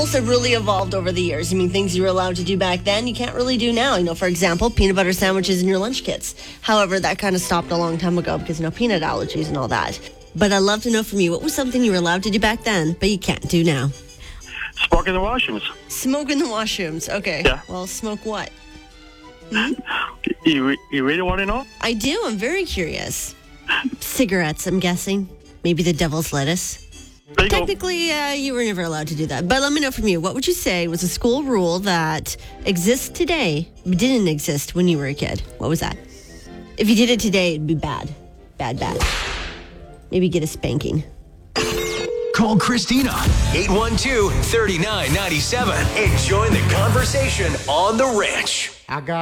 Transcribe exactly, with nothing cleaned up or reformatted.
rules have really evolved over the years. I mean, things you were allowed to do back then, you can't really do now. You know, for example, peanut butter sandwiches in your lunch kits. However, that kind of stopped a long time ago because, you know, peanut allergies and all that. But I'd love to know from you, what was something you were allowed to do back then, but you can't do now? Smoke in the washrooms. Smoke in the washrooms. Okay. Yeah. Well, smoke what? You, you really want to know? I do. I'm very curious. Cigarettes, I'm guessing. Maybe the devil's lettuce. There you go. Technically, uh, you were never allowed to do that. But let me know from you. What would you say was a school rule that exists today but didn't exist when you were a kid? What was that? If you did it today, it'd be bad. Bad, bad. Maybe get a spanking. Call Christina. eight one two, three nine nine seven and join the conversation on The Ranch. I got